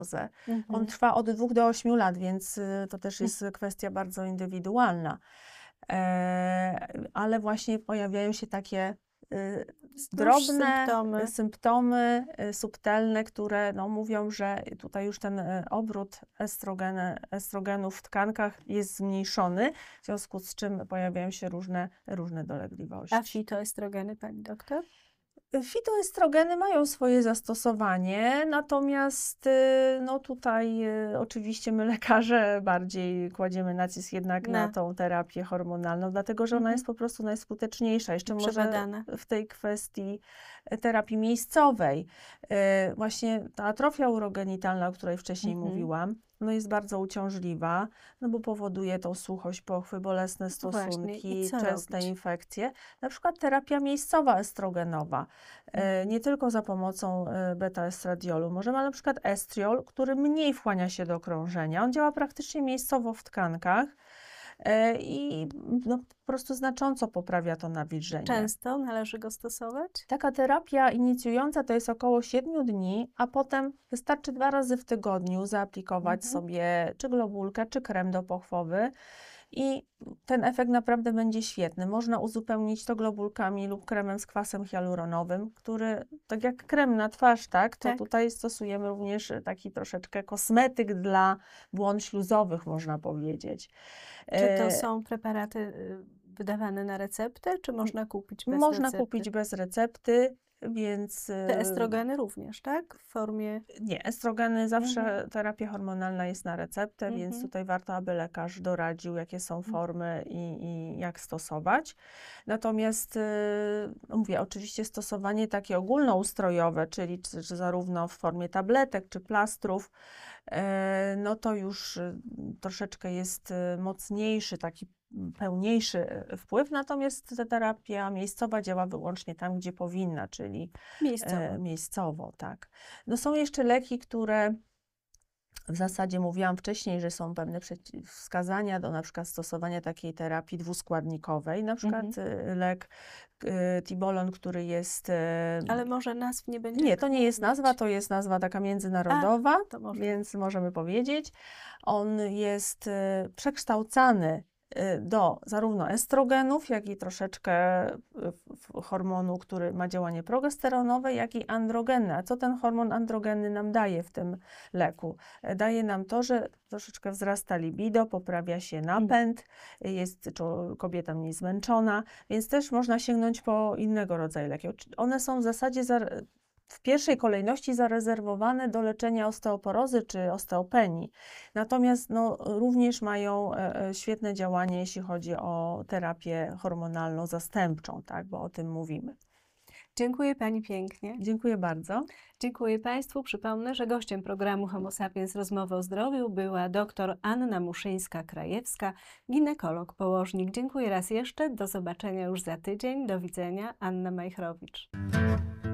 On trwa od 2 do 8 lat, więc to też jest kwestia bardzo indywidualna. Ale właśnie pojawiają się takie drobne symptomy subtelne, które no, mówią, że tutaj już ten obrót estrogenów w tkankach jest zmniejszony, w związku z czym pojawiają się różne dolegliwości. A fitoestrogeny, pani doktor? Fitoestrogeny mają swoje zastosowanie, natomiast no tutaj oczywiście my lekarze bardziej kładziemy nacisk jednak na tą terapię hormonalną, dlatego że ona jest po prostu najskuteczniejsza. Jeszcze może w tej kwestii terapii miejscowej. Właśnie ta atrofia urogenitalna, o której wcześniej mówiłam, no jest bardzo uciążliwa, no bo powoduje tą suchość pochwy, bolesne stosunki, częste infekcje. Na przykład terapia miejscowa estrogenowa, nie tylko za pomocą beta-estradiolu. Możemy, ale na przykład estriol, który mniej wchłania się do krążenia. On działa praktycznie miejscowo w tkankach i no, po prostu znacząco poprawia to nawilżenie. Często należy go stosować? Taka terapia inicjująca to jest około 7 dni, a potem wystarczy 2 razy w tygodniu zaaplikować sobie czy globulkę, czy krem dopochwowy i ten efekt naprawdę będzie świetny. Można uzupełnić to globulkami lub kremem z kwasem hialuronowym, który, tak jak krem na twarz, tak, to tutaj stosujemy również taki troszeczkę kosmetyk dla błon śluzowych, można powiedzieć. Czy to są preparaty wydawane na receptę, czy można kupić bez recepty? Można kupić bez recepty, więc... Te estrogeny również, tak? W formie... Nie, estrogeny zawsze, terapia hormonalna jest na receptę, więc tutaj warto, aby lekarz doradził, jakie są formy i jak stosować. Natomiast, mówię, oczywiście stosowanie takie ogólnoustrojowe, czyli czy zarówno w formie tabletek, czy plastrów, no to już troszeczkę jest mocniejszy, taki pełniejszy wpływ, natomiast ta terapia miejscowa działa wyłącznie tam, gdzie powinna, czyli miejscowo, tak. No są jeszcze leki, które w zasadzie mówiłam wcześniej, że są pewne przeciwwskazania do na przykład stosowania takiej terapii dwuskładnikowej, na przykład lek Tibolon, który jest... Ale może nazw nie będzie? Nie, to nie jest nazwa, to jest nazwa taka międzynarodowa, więc możemy powiedzieć. On jest przekształcany do zarówno estrogenów, jak i troszeczkę hormonu, który ma działanie progesteronowe, jak i androgenne. A co ten hormon androgenny nam daje w tym leku? Daje nam to, że troszeczkę wzrasta libido, poprawia się napęd, jest kobieta mniej zmęczona, więc też można sięgnąć po innego rodzaju leki. One są w zasadzie w pierwszej kolejności zarezerwowane do leczenia osteoporozy czy osteopenii. Natomiast no, również mają świetne działanie, jeśli chodzi o terapię hormonalną zastępczą, tak, bo o tym mówimy. Dziękuję pani pięknie. Dziękuję bardzo. Dziękuję państwu. Przypomnę, że gościem programu Homo Sapiens Rozmowy o zdrowiu była dr Anna Muszyńska-Krajewska, ginekolog, położnik. Dziękuję raz jeszcze. Do zobaczenia już za tydzień. Do widzenia. Anna Majchrowicz.